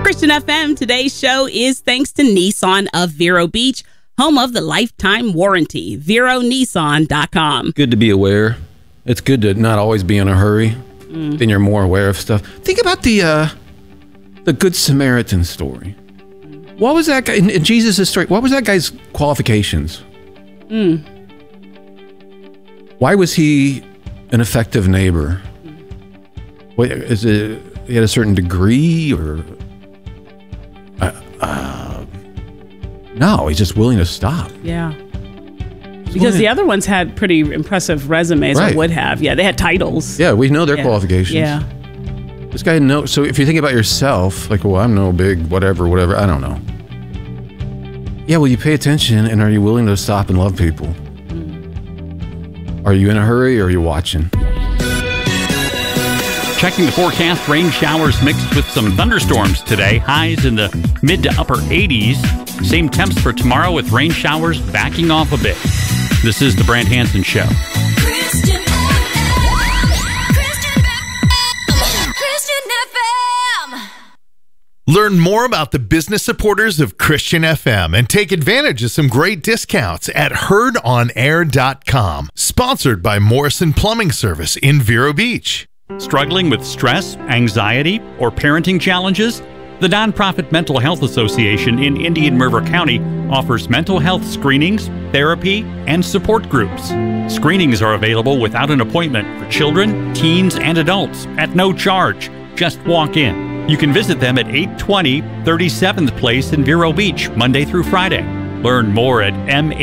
Christian FM, today's show is thanks to Nissan of Vero Beach, home of the lifetime warranty. VeroNissan.com. Good to be aware. It's good to not always be in a hurry. Then you're more aware of stuff. Think about the Good Samaritan story. What was that guy in Jesus' story? What was that guy's qualifications? Why was he an effective neighbor? What, is it? He had a certain degree, or no? He's just willing to stop. Yeah. Because the other ones had pretty impressive resumes, Right. or would have. Yeah, they had titles. Yeah, we know their qualifications. Yeah. This guy knows. So if you think about yourself, like, well, I'm no big whatever, I don't know. Yeah, well, you pay attention, and are you willing to stop and love people? Are you in a hurry, or are you watching? Checking the forecast, rain showers mixed with some thunderstorms today. Highs in the mid to upper 80s. Same temps for tomorrow with rain showers backing off a bit. This is the Brant Hansen Show. Christian FM. Learn more about the business supporters of Christian FM and take advantage of some great discounts at heardonair.com. Sponsored by Morrison Plumbing Service in Vero Beach. Struggling with stress, anxiety, or parenting challenges? The nonprofit Mental Health Association in Indian River County offers mental health screenings, therapy, and support groups. Screenings are available without an appointment for children, teens, and adults at no charge. Just walk in. You can visit them at 820 37th Place in Vero Beach, Monday through Friday. Learn more at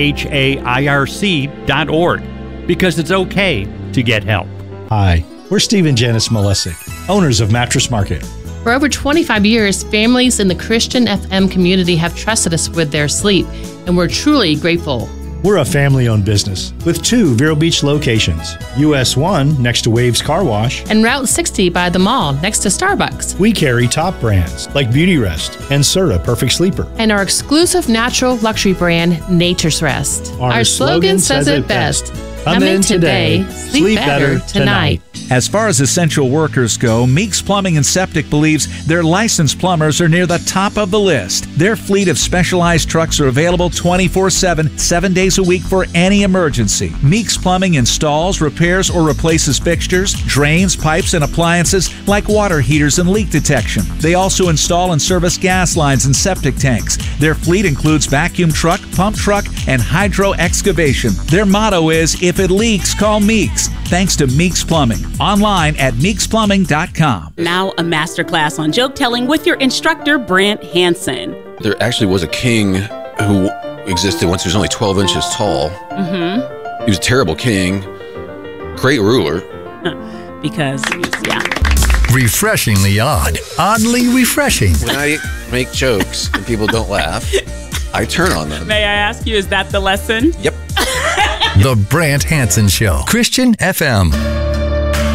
mhairc.org, because it's okay to get help. Hi, we're Steve and Janice Malesic, owners of Mattress Market. For over 25 years, families in the Christian FM community have trusted us with their sleep, and we're truly grateful. We're a family-owned business with 2 Vero Beach locations. US 1 next to Waves Car Wash, And Route 60 by the mall next to Starbucks. we carry top brands like Beauty Rest and Serta Perfect Sleeper. And our exclusive natural luxury brand, Nature's Rest. Our slogan says it best. Come in today, sleep better tonight. As far as essential workers go, Meeks Plumbing and Septic believes their licensed plumbers are near the top of the list. Their fleet of specialized trucks are available 24/7, 7 days a week for any emergency. Meeks Plumbing installs, repairs, or replaces fixtures, drains, pipes, and appliances like water heaters and leak detection. They also install and service gas lines and septic tanks. Their fleet includes vacuum truck, pump truck, and hydro excavation. Their motto is, if it leaks, call Meeks. Thanks to Meeks Plumbing. Online at meeksplumbing.com. Now a masterclass on joke telling with your instructor, Brant Hansen. There actually was a king who existed once. He was only 12 inches tall. He was a terrible king, great ruler. Because, yeah. Refreshingly odd. Oddly refreshing. When I make jokes and people don't laugh, I turn on them. May I ask you, is that the lesson? Yep. The Brant Hansen Show. Christian FM.